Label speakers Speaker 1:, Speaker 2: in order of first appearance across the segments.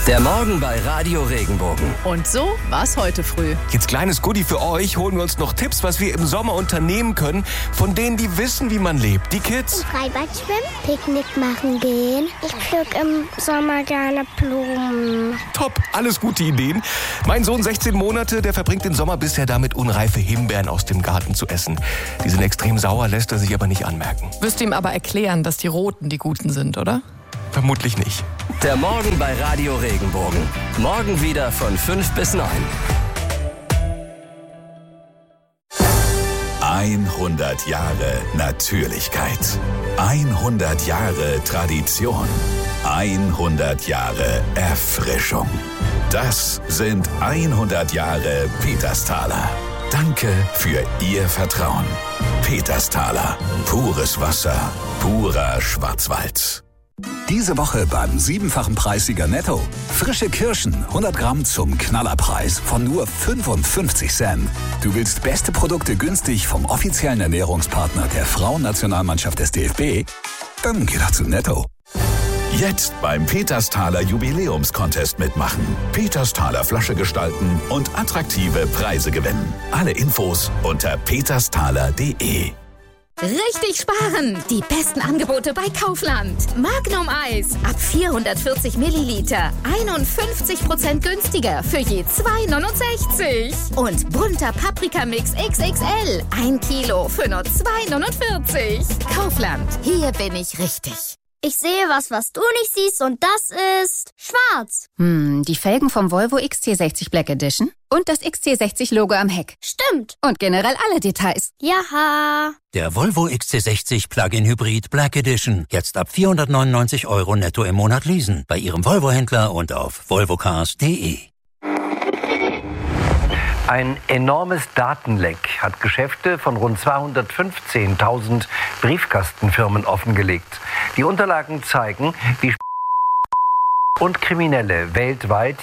Speaker 1: Der Morgen bei Radio Regenbogen.
Speaker 2: Und so war's heute früh.
Speaker 3: Jetzt kleines Goodie für euch. Holen wir uns noch Tipps, was wir im Sommer unternehmen können, von denen, die wissen, wie man lebt. Die Kids.
Speaker 4: Im Freibad schwimmen, Picknick machen gehen. Ich pflück im Sommer gerne Blumen.
Speaker 3: Top, alles gute Ideen. Mein Sohn, 16 Monate, der verbringt den Sommer bisher damit, unreife Himbeeren aus dem Garten zu essen. Die sind extrem sauer, lässt er sich aber nicht anmerken.
Speaker 2: Wirst du ihm aber erklären, dass die Roten die Guten sind, oder?
Speaker 3: Vermutlich nicht.
Speaker 1: Der Morgen bei Radio Regenbogen. Morgen wieder von 5 bis 9.
Speaker 5: 100 Jahre Natürlichkeit. 100 Jahre Tradition. 100 Jahre Erfrischung. Das sind 100 Jahre Petersthaler. Danke für Ihr Vertrauen. Petersthaler. Pures Wasser. Purer Schwarzwald.
Speaker 6: Diese Woche beim 7-fachen Preissieger Netto. Frische Kirschen, 100 Gramm zum Knallerpreis von nur 55 Cent. Du willst beste Produkte günstig vom offiziellen Ernährungspartner der Frauennationalmannschaft des DFB? Dann geh doch zu Netto.
Speaker 5: Jetzt beim Petersthaler Jubiläumscontest mitmachen. Petersthaler Flasche gestalten und attraktive Preise gewinnen. Alle Infos unter petersthaler.de.
Speaker 7: Richtig sparen! Die besten Angebote bei Kaufland. Magnum Eis ab 440 Milliliter. 51% günstiger für je 2,69. Und bunter Paprikamix XXL. 1 Kilo für nur 2,49. Kaufland. Hier bin ich richtig.
Speaker 4: Ich sehe was du nicht siehst, und das ist schwarz.
Speaker 8: Die Felgen vom Volvo XC60 Black Edition und das XC60-Logo am Heck.
Speaker 4: Stimmt.
Speaker 8: Und generell alle Details.
Speaker 4: Jaha.
Speaker 9: Der Volvo XC60 Plug-in Hybrid Black Edition. Jetzt ab 499 € netto im Monat leasen. Bei Ihrem Volvo-Händler und auf volvocars.de.
Speaker 10: Ein enormes Datenleck hat Geschäfte von rund 215.000 Briefkastenfirmen offengelegt. Die Unterlagen zeigen, wie und Kriminelle weltweit.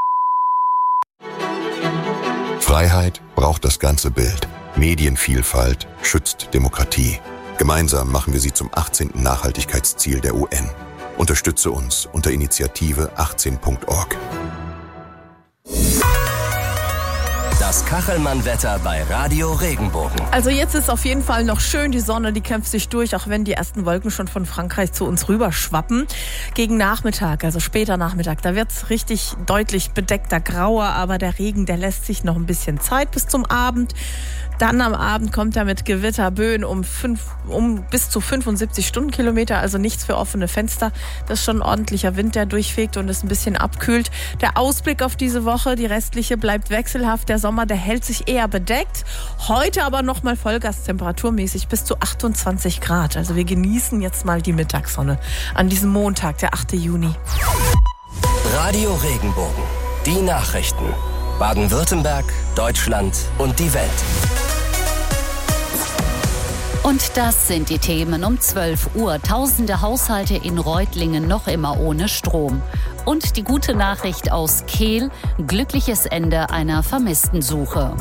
Speaker 11: Freiheit braucht das ganze Bild. Medienvielfalt schützt Demokratie. Gemeinsam machen wir sie zum 18. Nachhaltigkeitsziel der UN. Unterstütze uns unter Initiative 18.org.
Speaker 1: Das Kachelmann-Wetter bei Radio Regenbogen.
Speaker 2: Also jetzt ist auf jeden Fall noch schön, die Sonne, die kämpft sich durch, auch wenn die ersten Wolken schon von Frankreich zu uns rüber schwappen. Gegen Nachmittag, also später Nachmittag, da wird es richtig deutlich bedeckter, grauer, aber der Regen, der lässt sich noch ein bisschen Zeit bis zum Abend. Dann am Abend kommt er mit Gewitterböen um bis zu 75 Stundenkilometer, also nichts für offene Fenster. Das ist schon ein ordentlicher Wind, der durchfegt und es ein bisschen abkühlt. Der Ausblick auf diese Woche, die restliche, bleibt wechselhaft. Der Sommer, der hält sich eher bedeckt. Heute aber nochmal Vollgas temperaturmäßig bis zu 28 Grad. Also wir genießen jetzt mal die Mittagssonne an diesem Montag, der 8. Juni.
Speaker 1: Radio Regenbogen. Die Nachrichten. Baden-Württemberg, Deutschland und die Welt.
Speaker 12: Und das sind die Themen um 12 Uhr. Tausende Haushalte in Reutlingen noch immer ohne Strom. Und die gute Nachricht aus Kehl: glückliches Ende einer Vermisstensuche.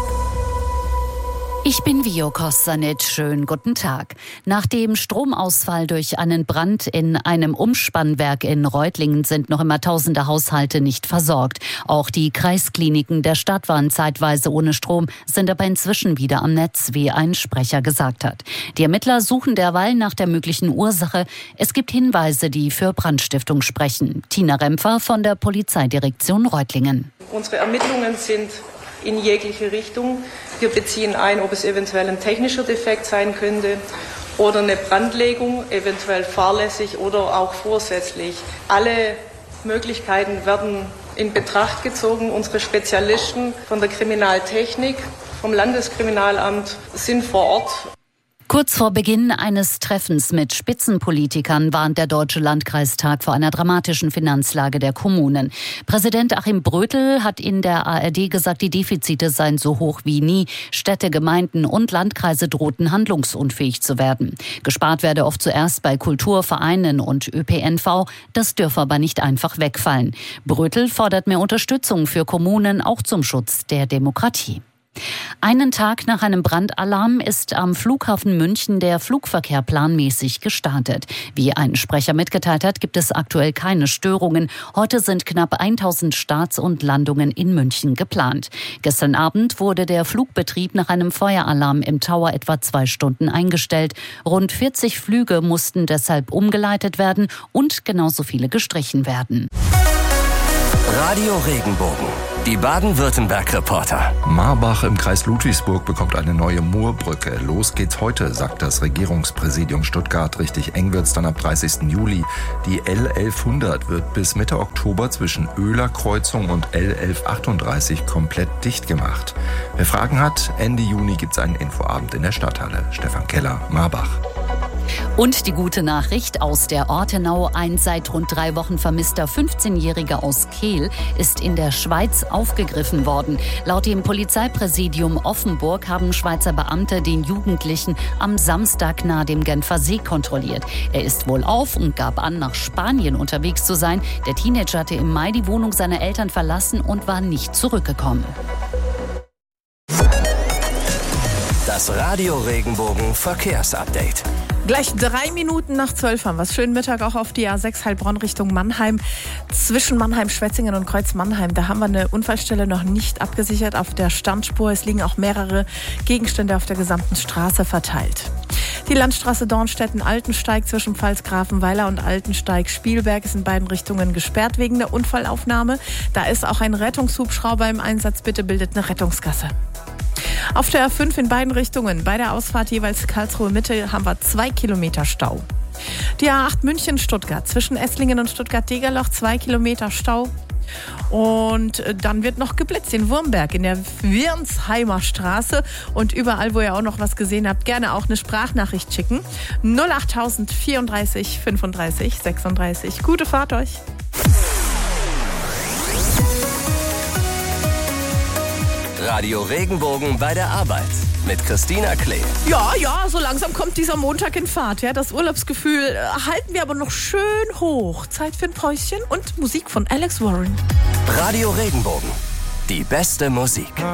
Speaker 12: Ich bin Vio Kostanic. Schönen guten Tag. Nach dem Stromausfall durch einen Brand in einem Umspannwerk in Reutlingen sind noch immer tausende Haushalte nicht versorgt. Auch die Kreiskliniken der Stadt waren zeitweise ohne Strom, sind aber inzwischen wieder am Netz, wie ein Sprecher gesagt hat. Die Ermittler suchen derweil nach der möglichen Ursache. Es gibt Hinweise, die für Brandstiftung sprechen. Tina Rempfer von der Polizeidirektion Reutlingen.
Speaker 13: Unsere Ermittlungen sind in jegliche Richtung. Wir beziehen ein, ob es eventuell ein technischer Defekt sein könnte oder eine Brandlegung, eventuell fahrlässig oder auch vorsätzlich. Alle Möglichkeiten werden in Betracht gezogen. Unsere Spezialisten von der Kriminaltechnik, vom Landeskriminalamt sind vor Ort.
Speaker 12: Kurz vor Beginn eines Treffens mit Spitzenpolitikern warnt der Deutsche Landkreistag vor einer dramatischen Finanzlage der Kommunen. Präsident Achim Brötel hat in der ARD gesagt, die Defizite seien so hoch wie nie. Städte, Gemeinden und Landkreise drohten handlungsunfähig zu werden. Gespart werde oft zuerst bei Kultur, Vereinen und ÖPNV. Das dürfe aber nicht einfach wegfallen. Brötel fordert mehr Unterstützung für Kommunen, auch zum Schutz der Demokratie. Einen Tag nach einem Brandalarm ist am Flughafen München der Flugverkehr planmäßig gestartet. Wie ein Sprecher mitgeteilt hat, gibt es aktuell keine Störungen. Heute sind knapp 1000 Starts und Landungen in München geplant. Gestern Abend wurde der Flugbetrieb nach einem Feueralarm im Tower etwa 2 Stunden eingestellt. Rund 40 Flüge mussten deshalb umgeleitet werden und genauso viele gestrichen werden.
Speaker 1: Radio Regenbogen, die Baden-Württemberg-Reporter.
Speaker 14: Marbach im Kreis Ludwigsburg bekommt eine neue Murbrücke. Los geht's heute, sagt das Regierungspräsidium Stuttgart. Richtig eng wird's dann ab 30. Juli. Die L1100 wird bis Mitte Oktober zwischen Oehler Kreuzung und L1138 komplett dicht gemacht. Wer Fragen hat, Ende Juni gibt's einen Infoabend in der Stadthalle. Stefan Keller, Marbach.
Speaker 12: Und die gute Nachricht aus der Ortenau: Ein seit rund 3 Wochen vermisster 15-Jähriger aus Kehl ist in der Schweiz aufgegriffen worden. Laut dem Polizeipräsidium Offenburg haben Schweizer Beamte den Jugendlichen am Samstag nahe dem Genfer See kontrolliert. Er ist wohlauf und gab an, nach Spanien unterwegs zu sein. Der Teenager hatte im Mai die Wohnung seiner Eltern verlassen und war nicht zurückgekommen.
Speaker 1: Das Radio Regenbogen Verkehrsupdate.
Speaker 2: Gleich 3 Minuten nach 12 haben wir es. Schönen Mittag auch auf die A6 Heilbronn Richtung Mannheim. Zwischen Mannheim, Schwetzingen und Kreuz Mannheim. Da haben wir eine Unfallstelle noch nicht abgesichert auf der Standspur. Es liegen auch mehrere Gegenstände auf der gesamten Straße verteilt. Die Landstraße Dornstetten-Altensteig zwischen Pfalzgrafenweiler und Altensteig-Spielberg ist in beiden Richtungen gesperrt wegen der Unfallaufnahme. Da ist auch ein Rettungshubschrauber im Einsatz. Bitte bildet eine Rettungsgasse. Auf der A5 in beiden Richtungen, bei der Ausfahrt jeweils Karlsruhe Mitte, haben wir 2 Kilometer Stau. Die A8 München-Stuttgart zwischen Esslingen und Stuttgart-Degerloch 2 Kilometer Stau. Und dann wird noch geblitzt in Wurmberg in der Wirnsheimer Straße. Und überall, wo ihr auch noch was gesehen habt, gerne auch eine Sprachnachricht schicken. 08000 34 35 36. Gute Fahrt euch.
Speaker 1: Radio Regenbogen bei der Arbeit mit Christina Klee.
Speaker 2: Ja, so langsam kommt dieser Montag in Fahrt. Ja, das Urlaubsgefühl halten wir aber noch schön hoch. Zeit für ein Päuschen und Musik von Alex Warren.
Speaker 1: Radio Regenbogen, die beste Musik.